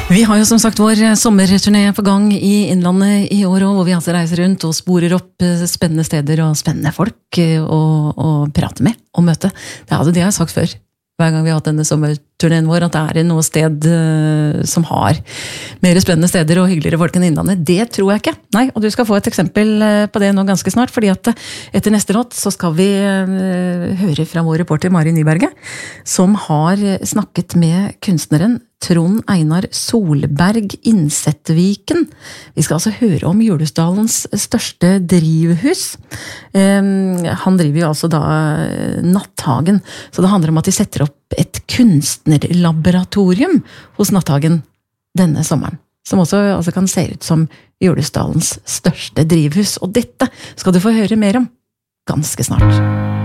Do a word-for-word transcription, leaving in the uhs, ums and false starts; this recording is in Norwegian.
Vi har jo som sagt vår sommerturné på gang i Innlandet i år, hvor vi altså reiser rundt og sporer opp spennende steder og spennende folk å, å prate med og møte. Det er altså det jeg har sagt før, hver gang vi har hatt denne sommerturneen vår, at det er noe sted uh, som har mer spennende steder og hyggeligere folk enn Innlandet. Det tror jeg ikke. Nei, og du skal få et eksempel uh, på det nå ganske snart, fordi at uh, etter neste låt så skal vi uh, høre fra vår reporter Mari Nyberget, som har snakket med kunstneren Trond Einar Solberg Innsettviken. Vi skal altså høre om Julesdalens største drivhus. Um, han driver jo altså da Natthagen, så det handler om at de setter opp et kunstnerlaboratorium hos Natthagen denne sommeren, som også altså kan se ut som Julesdalens største drivhus. Og dette skal du få høre mer om ganske snart.